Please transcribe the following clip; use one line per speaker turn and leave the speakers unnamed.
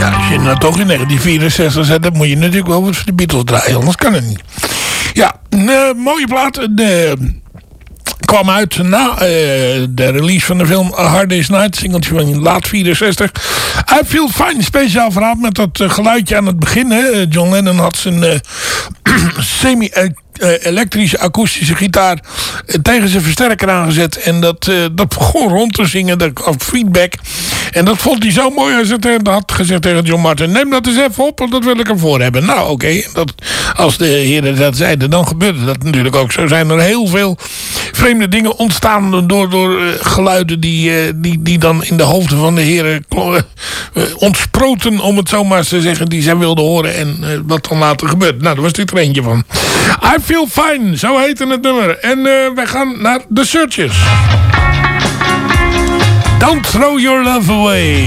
Ja, als je nou toch in 1964 zet, dan moet je natuurlijk wel wat voor de Beatles draaien. Anders kan het niet. Ja, een mooie plaat. Kwam uit na de release van de film A Hard Day's Night. Singeltje van laat 64. I Feel Fine. Speciaal verhaal met dat geluidje aan het begin. Hè. John Lennon had zijn semi-elektrische akoestische gitaar tegen zijn versterker aangezet. En dat begon rond te zingen. Dat gaf feedback. En dat vond hij zo mooi. Hij had gezegd tegen John Martin: neem dat eens even op, want dat wil ik ervoor hebben. Nou, oké. Als de heren dat zeiden, dan gebeurde dat natuurlijk ook. Zo zijn er heel veel vreemde dingen ontstaan door geluiden die dan in de hoofden van de heren ontsproten, om het zo maar te zeggen, die zij wilden horen en wat dan later gebeurt. Nou, daar was dit er eentje van. I Feel Fine, zo heette het nummer. En wij gaan naar The Searchers. Don't Throw Your Love Away.